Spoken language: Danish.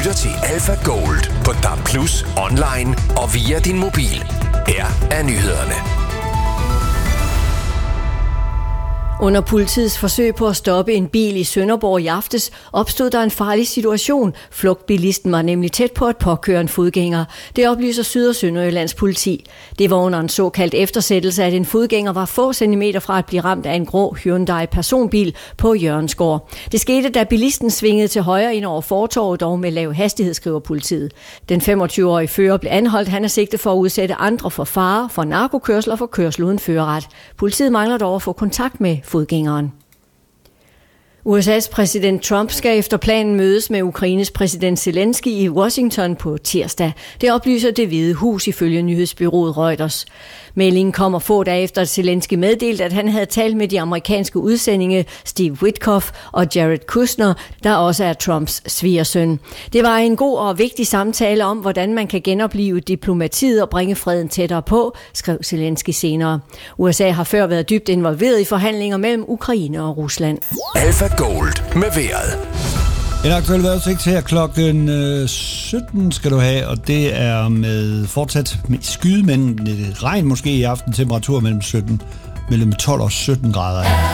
lytter til Alpha Gold på DAB+, online og via din mobil. Her er nyhederne. Under politiets forsøg på at stoppe en bil i Sønderborg i aftes, opstod der en farlig situation. Flugtbilisten var nemlig tæt på at påkøre en fodgænger. Det oplyser Syd- og Sønderjyllands politi. Det var under en såkaldt eftersættelse, at en fodgænger var få centimeter fra at blive ramt af en grå Hyundai personbil på Jørgensgård. Det skete, da bilisten svingede til højre ind over fortovet, dog med lav hastighed, skriver politiet. Den 25-årige fører blev anholdt. Han er sigtet for at udsætte andre for fare, for narkokørsel og for kørsel uden førerret. Politiet mangler dog at få kontakt med fodgængeren. USA's præsident Trump skal efter planen mødes med Ukraines præsident Zelensky i Washington på tirsdag. Det oplyser Det Hvide Hus ifølge nyhedsbureauet Reuters. Meldingen kommer få dage efter, at Zelensky meddelte, at han havde talt med de amerikanske udsendinge Steve Witkoff og Jared Kushner, der også er Trumps svigersøn. Det var en god og vigtig samtale om, hvordan man kan genoplive diplomatiet og bringe freden tættere på, skrev Zelensky senere. USA har før været dybt involveret i forhandlinger mellem Ukraine og Rusland. Alpha Gold med vejret. En aktuel vejrudsigt her klokken 17 skal du have, og det er med fortsat med skyde, men regn måske i aften, temperatur mellem 12 og 17 grader.